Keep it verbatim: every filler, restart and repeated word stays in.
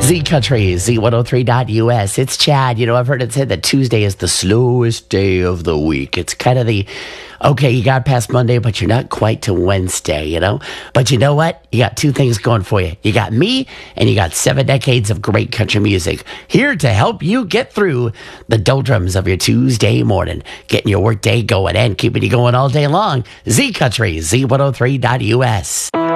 Z Country, Z one oh three dot U S. It's Chad. You know, I've heard it said that Tuesday is the slowest day of the week. It's kind of the, okay, you got past Monday, but you're not quite to Wednesday, you know? But you know what? You got two things going for you. You got me, and you got seven decades of great country music here to help you get through the doldrums of your Tuesday morning, getting your workday going and keeping you going all day long. Z Country, Z one oh three dot U S.